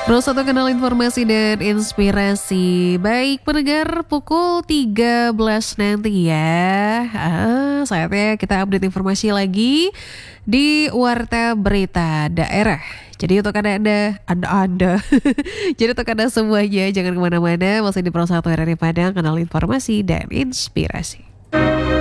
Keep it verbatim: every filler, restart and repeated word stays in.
Terus satu kanal informasi dan inspirasi. Baik pendengar, pukul tiga belas nanti ya. Ah, saatnya kita update informasi lagi di Warta Berita Daerah. Jadi untuk anda, anda, anda, jadi untuk anda semuanya jangan kemana-mana, masih di Pro satu R R I Padang, kanal informasi dan inspirasi.